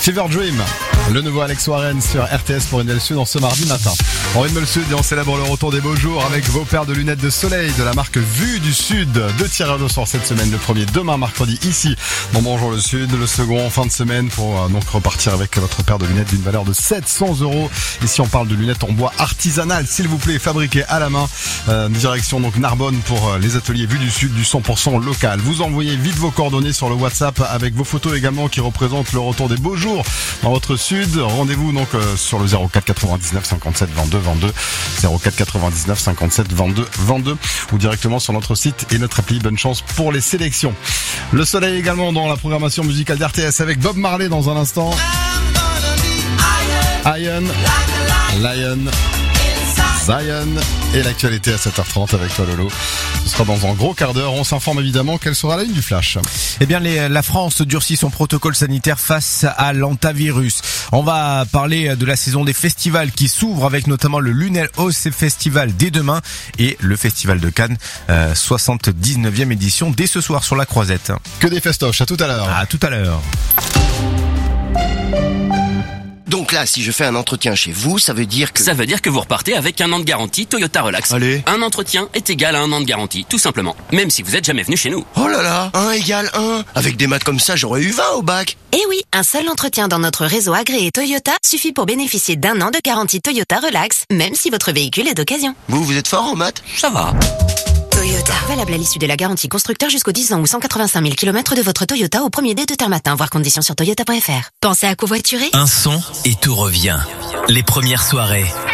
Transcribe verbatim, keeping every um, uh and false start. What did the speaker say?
Fever Dream, le nouveau Alex Warren sur R T S pour une belle Sud en ce mardi matin. On est le Sud et on célèbre le retour des beaux jours avec vos paires de lunettes de soleil de la marque Vue du Sud. Deux tirages au sort cette semaine, le premier demain mercredi ici dans Bonjour le Sud, le second en fin de semaine pour euh, donc repartir avec votre paire de lunettes d'une valeur de sept cents euros. Ici on parle de lunettes en bois artisanal, s'il vous plaît, fabriquées à la main. Euh, direction donc Narbonne pour euh, les ateliers Vue du Sud du cent pour cent local. Vous envoyez vite vos coordonnées sur le WhatsApp avec vos photos également qui représentent le retour des beaux jours dans votre Sud. Rendez-vous donc euh, sur le zéro quatre quatre-vingt-dix-neuf cinquante-sept vingt-deux vingt-deux, zéro quatre quatre-vingt-dix-neuf cinquante-sept vingt-deux vingt-deux ou directement sur notre site et notre appli. Bonne chance pour les sélections. Le soleil également dans la programmation musicale d'R T S avec Bob Marley dans un instant. Iron, Lion, Zion et l'actualité à sept heures trente avec toi Lolo. Ce sera dans un gros quart d'heure. On s'informe évidemment quelle sera la ligne du flash. Eh bien, les, la France durcit son protocole sanitaire face à l'antavirus. On va parler de la saison des festivals qui s'ouvre avec notamment le Lunel House Festival dès demain et le Festival de Cannes, euh, soixante-dix-neuvième édition dès ce soir sur la Croisette. Que des festoches, à tout à l'heure. À tout à l'heure. Donc là, si je fais un entretien chez vous, ça veut dire que... Ça veut dire que vous repartez avec un an de garantie Toyota Relax. Allez. Un entretien est égal à un an de garantie, tout simplement. Même si vous êtes jamais venu chez nous. Oh là là, un égale un. Avec des maths comme ça, j'aurais eu vingt au bac. Eh oui, un seul entretien dans notre réseau agréé Toyota suffit pour bénéficier d'un an de garantie Toyota Relax, même si votre véhicule est d'occasion. Vous, vous êtes fort en maths? Ça va. Toyota. Valable à l'issue de la garantie constructeur jusqu'aux dix ans ou cent quatre-vingt-cinq mille kilomètres de votre Toyota au premier dé de terre matin. Voir conditions sur toyota point f r. Pensez à covoiturer? Un son et tout revient. Les premières soirées.